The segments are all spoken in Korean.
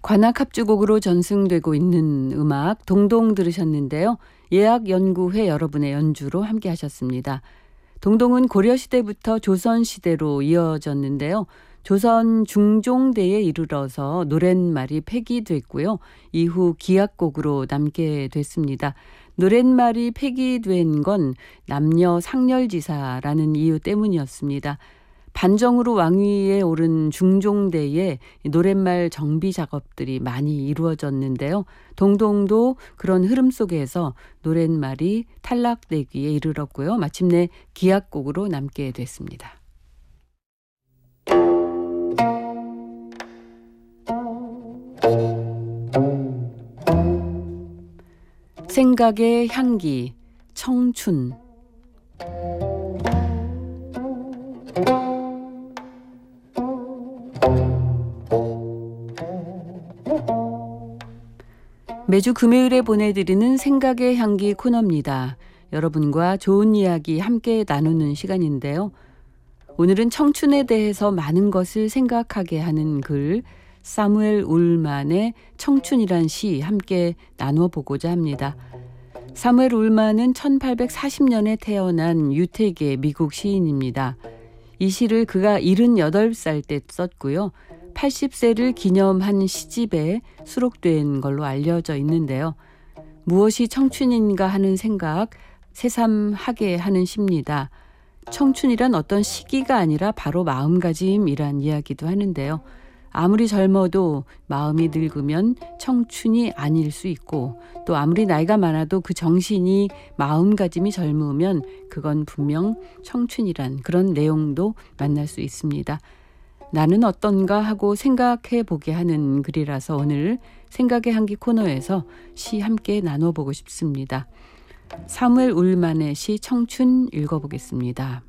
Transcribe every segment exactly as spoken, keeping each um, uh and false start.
관악합주곡으로 전승되고 있는 음악 동동 들으셨는데요. 예학연구회 여러분의 연주로 함께 하셨습니다. 동동은 고려시대부터 조선시대로 이어졌는데요. 조선 중종대에 이르러서 노랫말이 폐기됐고요. 이후 기악곡으로 남게 됐습니다. 노랫말이 폐기된 건 남녀 상렬지사라는 이유 때문이었습니다. 반정으로 왕위에 오른 중종대에 노랫말 정비 작업들이 많이 이루어졌는데요. 동동도 그런 흐름 속에서 노랫말이 탈락되기에 이르렀고요. 마침내 기악곡으로 남게 됐습니다. 생각의 향기, 청춘. 매주 금요일에 보내드리는 생각의 향기 코너입니다. 여러분과 좋은 이야기 함께 나누는 시간인데요. 오늘은 청춘에 대해서 많은 것을 생각하게 하는 글, 사무엘 울만의 청춘이란 시 함께 나눠보고자 합니다. 사무엘 울만은 천팔백사십 년에 태어난 유태계 미국 시인입니다. 이 시를 그가 일흔여덟 살 때 썼고요. 팔십 세를 기념한 시집에 수록된 걸로 알려져 있는데요. 무엇이 청춘인가 하는 생각 새삼하게 하는 시입니다. 청춘이란 어떤 시기가 아니라 바로 마음가짐이란 이야기도 하는데요. 아무리 젊어도 마음이 늙으면 청춘이 아닐 수 있고, 또 아무리 나이가 많아도 그 정신이 마음가짐이 젊으면 그건 분명 청춘이란 그런 내용도 만날 수 있습니다. 나는 어떤가 하고 생각해 보게 하는 글이라서 오늘 생각의 향기 코너에서 시 함께 나눠보고 싶습니다. 사무엘 울만의 시 청춘 읽어보겠습니다.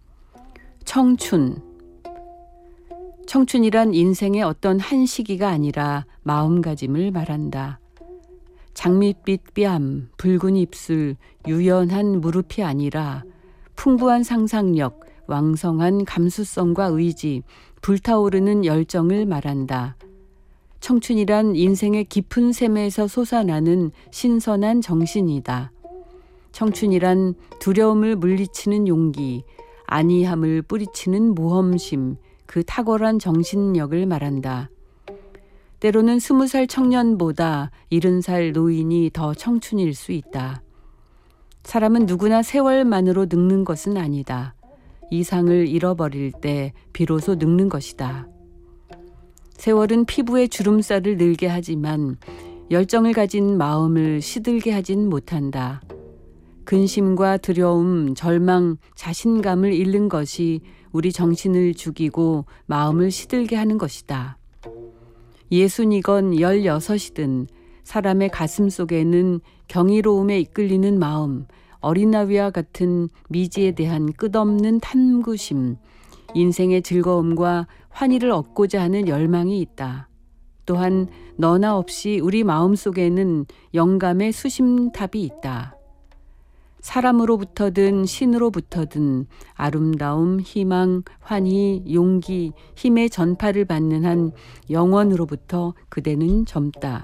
청춘. 청춘이란 인생의 어떤 한 시기가 아니라 마음가짐을 말한다. 장밋빛 뺨, 붉은 입술, 유연한 무릎이 아니라 풍부한 상상력, 왕성한 감수성과 의지, 불타오르는 열정을 말한다. 청춘이란 인생의 깊은 샘에서 솟아나는 신선한 정신이다. 청춘이란 두려움을 물리치는 용기, 안이함을 뿌리치는 모험심, 그 탁월한 정신력을 말한다. 때로는 스무 살 청년보다 일흔 살 노인이 더 청춘일 수 있다. 사람은 누구나 세월만으로 늙는 것은 아니다. 이상을 잃어버릴 때 비로소 늙는 것이다. 세월은 피부의 주름살을 늘게 하지만 열정을 가진 마음을 시들게 하진 못한다. 근심과 두려움, 절망, 자신감을 잃는 것이 우리 정신을 죽이고 마음을 시들게 하는 것이다. 예순이건 열여섯이든 사람의 가슴 속에는 경이로움에 이끌리는 마음, 어린아이와 같은 미지에 대한 끝없는 탐구심, 인생의 즐거움과 환희를 얻고자 하는 열망이 있다. 또한 너나 없이 우리 마음속에는 영감의 수심탑이 있다. 사람으로부터든 신으로부터든 아름다움, 희망, 환희, 용기, 힘의 전파를 받는 한 영원으로부터 그대는 젊다.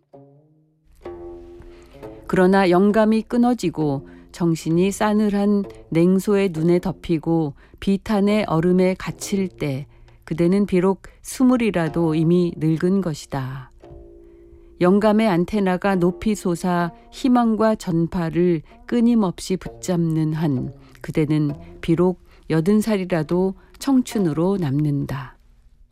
그러나 영감이 끊어지고 정신이 싸늘한 냉소의 눈에 덮이고 비탄의 얼음에 갇힐 때 그대는 비록 스물이라도 이미 늙은 것이다. 영감의 안테나가 높이 솟아 희망과 전파를 끊임없이 붙잡는 한 그대는 비록 여든 살이라도 청춘으로 남는다.